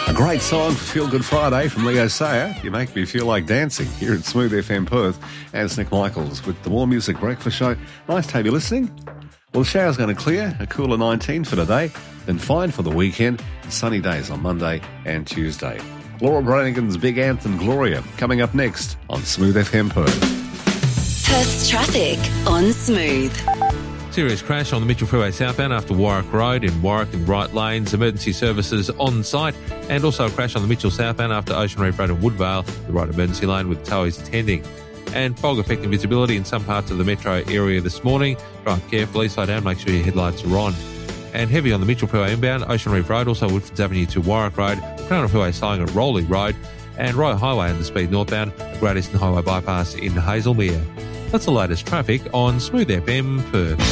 A great song for Feel Good Friday from Leo Sayer. You make me feel like dancing here at Smooth FM Perth. And it's Nick Michaels with the More Music Breakfast Show. Nice to have you listening. Well, the shower's going to clear, a cooler 19 for today, then fine for the weekend, sunny days on Monday and Tuesday. Laura Branigan's big anthem, Gloria, coming up next on Smooth FM Perth. Perth's traffic on Smooth. Serious crash on the Mitchell Freeway southbound after Warwick Road in Warwick and right lanes. Emergency services on site, and also a crash on the Mitchell southbound after Ocean Reef Road in Woodvale, the right emergency lane with towies attending. And fog affecting visibility in some parts of the metro area this morning. Drive carefully, slow down, make sure your headlights are on. And heavy on the Mitchell Freeway inbound, Ocean Reef Road, also Woodfords Avenue to Warwick Road, Cronulla Freeway slowing at Rowley Road, and Royal Highway under speed northbound, Great Eastern Highway bypass in Hazelmere. That's the latest traffic on Smooth FM Perth.